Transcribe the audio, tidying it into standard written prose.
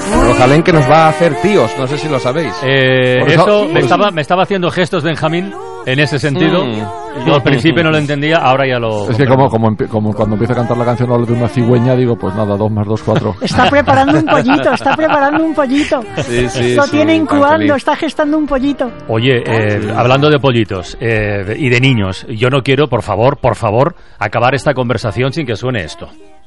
Rosalén, que nos va a hacer tíos, no sé si lo sabéis. Eso me estaba haciendo gestos Benjamín en ese sentido. Yo al principio no lo entendía, ahora ya lo... Es que como cuando empieza a cantar la canción hablo de una cigüeña, digo, pues nada, 2 más 2, 4. Está preparando un pollito. Sí, Lo tiene incubando, está gestando un pollito. Oye, hablando de pollitos y de niños, yo no quiero, por favor, acabar esta conversación sin que suene esto.